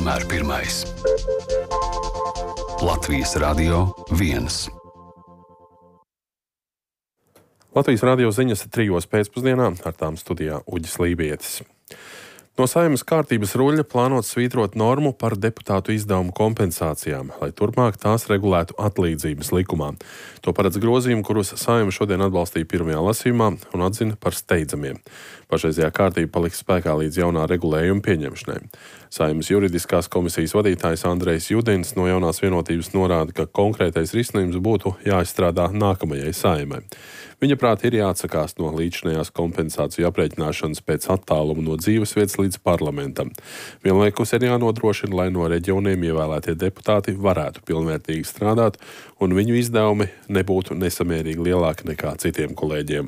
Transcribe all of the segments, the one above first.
vienmēr pirmais. Latvijas Radio 1. Latvijas radio ziņas 3 pēcpusdienā, ar tām studijā Uģis Lībietis. No Saeimas kārtības ruļļa plānots svītrot normu par deputātu izdevumu kompensācijām, lai turpmāk tās regulētu atlīdzības likumā. To paredz grozījumi, kurus Saeima šodien atbalstīja pirmajā lasījumā un atzina par steidzamiem. Pašreizējā kārtība paliks spēkā līdz jaunā regulējuma pieņemšanai. Saeimas juridiskās komisijas vadītājs Andrejs Judins no Jaunās vienotības norāda, ka konkrētais risinājums būtu jāizstrādā nākamajai Saeimai. Viņa prāt ir jāatsakās no līdzinājās kompensāciju aprēķināšanas pēc attāluma no dzīvesvietas līdz parlamentam. Vienlaikus ir jānodrošina, lai no reģioniem ievēlētie deputāti varētu pilnvērtīgi strādāt un viņu izdevumi nebūtu nesamērīgi lielāki nekā citiem kolēģiem.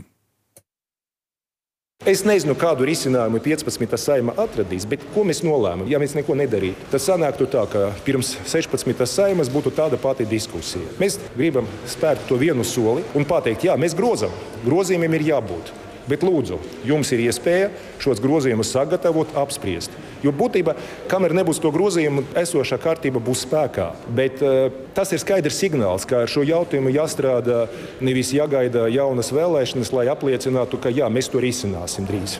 Es nezinu, kādu risinājumu 15. Saeima atradīs, bet ko mēs nolēmām? Ja mēs neko nedarītu, tad sanāktu tā, ka pirms 16. Saimas būtu tāda pati diskusija. Mēs gribam spērt to vienu soli un pateikt, jā, mēs grozam. Grozījumiem ir jābūt. Bet lūdzu, jums ir iespēja šos grozījumus sagatavot, apspriest. Jo būtībā, kamēr nebūs to grozījumu, esošā kārtība būs spēkā. Bet tas ir skaidrs signāls, ka ar šo jautājumu jāstrādā, nevis jāgaida jaunas vēlēšanas, lai apliecinātu, ka jā, mēs to risināsim drīz.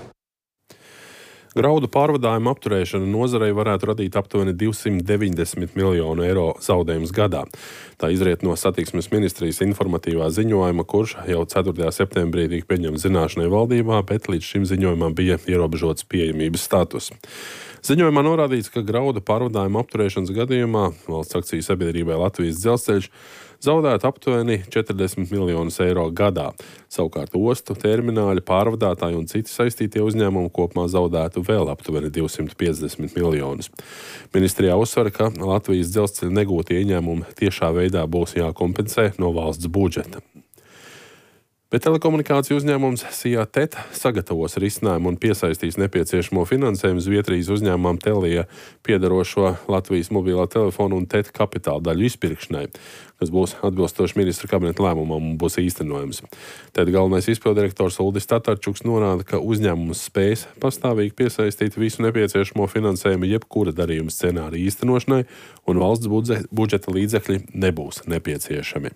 Graudu pārvadājumu apturēšana nozarei varētu radīt aptuveni 290 miljonu eiro zaudējumus gadā. Tā izriet no satiksmes ministrijas informatīvā ziņojuma, kurš jau 4. septembrī tika pieņemts zināšanai valdībā, bet līdz šim ziņojumam bija ierobežots pieejamības status. Ziņojumā norādīts, ka graudu pārvadājumu apturēšanas gadījumā valsts akciju sabiedrībai Latvijas dzelzceļš zaudētu aptuveni 40 miljonus eiro gadā. Savukārt ostu, termināļu, pārvadātāju un citi saistītie uzņēmumi kopumā zaudētu vēl aptuveni 250 miljonus. Ministrijā uzsver, ka Latvijas dzelzceļa negūtie ieņēmumi tiešā veidā būs jākompensē no valsts budžeta. Bet telekomunikāciju uzņēmums SIA-TET sagatavos risinājumu un piesaistīs nepieciešamo finansējumu Zviedrijas uzņēmumam Telia piedarošo Latvijas mobilā telefonu un TET kapitāla daļu izpirkšanai, kas būs atbilstoši ministra kabineta lēmumam un būs īstenojams. TET galvenais izpilddirektors Uldis Tatarčuks norāda, ka uzņēmums spēs pastāvīgi piesaistīt visu nepieciešamo finansējumu jebkura darījuma scenārija īstenošanai un valsts budžeta līdzekļi nebūs nepieciešami.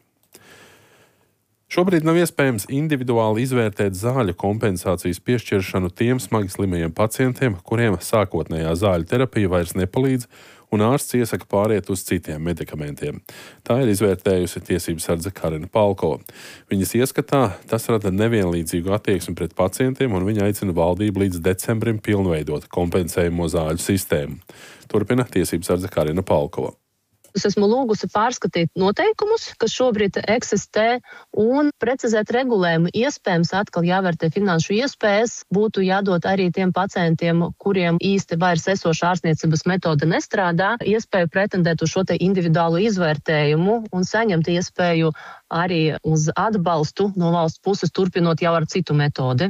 Šobrīd nav iespējams individuāli izvērtēt zāļu kompensācijas piešķiršanu tiem smagi slimajiem pacientiem, kuriem sākotnējā zāļu terapija vairs nepalīdz, un ārsts iesaka pāriet uz citiem medikamentiem. Tā ir izvērtējusi tiesību sardze Karina Palkova. Viņas ieskatā tas rada nevienlīdzīgu attieksmi pret pacientiem, un viņa aicina valdību līdz decembrim pilnveidot kompensējumu zāļu sistēmu. Turpina tiesību sardze Karina Palkova. Es esmu lūgusi pārskatīt noteikumus, kas šobrīd eksistē, un precizēt regulējumu. Iespējams, atkal jāvērtē finanšu iespējas, būtu jādod arī tiem pacientiem, kuriem īsti vairs esoša ārstniecības metode nestrādā, iespēju pretendēt uz šo te individuālu izvērtējumu un saņemt iespēju arī uz atbalstu no valsts puses, turpinot jau ar citu metodi.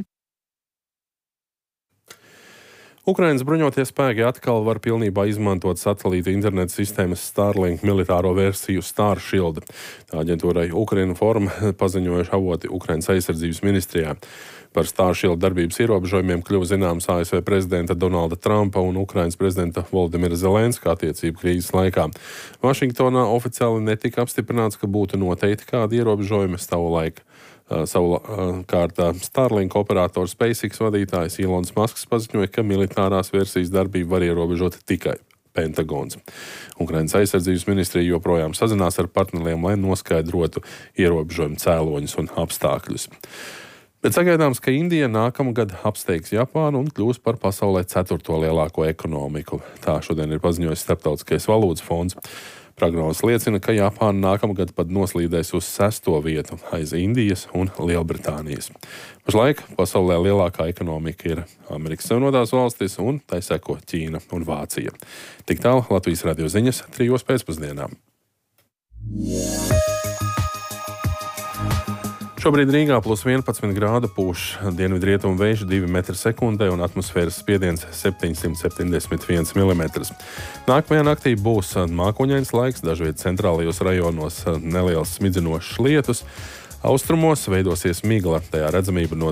Ukrainas bruņotie spēki atkal var pilnībā izmantot satelīta interneta sistēmas Starlink militāro versiju Starshield. Tā aģentūrai Ukrinform paziņojuši avoti Ukrainas aizsardzības ministrijā. Par Starshield darbības ierobežojumiem kļuva zināms ASV prezidenta Donalda Trumpa un Ukrainas prezidenta Volodimira Zelenska attiecību krīzes laikā. Vašingtonā oficiāli netika apstiprināts, ka būtu noteikti kādi ierobežojumi savulaik. Savukārt Starlink operātora SpaceX vadītājs Ilons Masks paziņoja, ka militārās versijas darbību var ierobežot tikai Pentagons. Ukrainas aizsardzības ministrija joprojām sazinās ar partneriem, lai noskaidrotu ierobežojumu cēloņus un apstākļus. Bet sagaidāms, ka Indija nākamgad apsteigs Japānu un kļūs par pasaulē 4. lielāko ekonomiku. Tā šodien ir paziņojis Starptautiskais valūtas fonds. Prognozes liecina, ka Japāna nākamgad pat noslīdēs uz 6. vietu aiz Indijas un Lielbritānijas. Pašlaik pasaulē lielākā ekonomika ir Amerikas Savienotās valstis un tai seko Ķīna un Vācija. Tik tālu Latvijas radio ziņas 3 pēcpusdienā. Šobrīd Rīgā plus 11 grādu pūš dienvidrietumu vējš 2 metri sekundē un atmosfēras spiediens 771 mm. Nākamajā naktī būs mākoņains laiks, dažviet centrālajos rajonos neliels smidzinošs lietus. Austrumos veidosies migla, tajā redzamība no